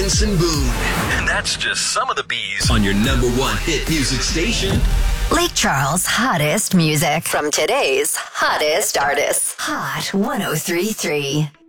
Benson Boone. And that's just some of the bees On your number one hit music station. Lake Charles' hottest music from today's hottest artists. Hot 1033.